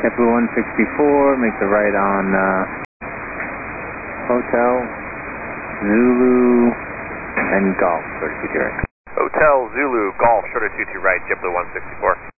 JetBlue 164, make the right on Hotel, Zulu, and Golf, short of 22 right. Hotel, Zulu, Golf, short of 22 right, JetBlue 164.